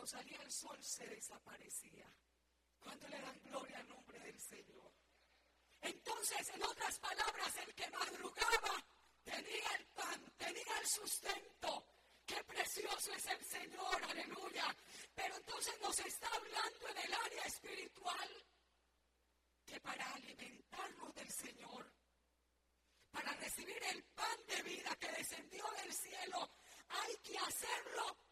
salía el sol se desaparecía. Cuando le dan gloria al nombre del Señor. Entonces, en otras palabras, el que madrugaba tenía el pan, tenía el sustento. ¡Qué precioso es el Señor! ¡Aleluya! Pero entonces nos está hablando en el área espiritual que para alimentarnos del Señor, para recibir el pan de vida que descendió del cielo, hay que hacerlo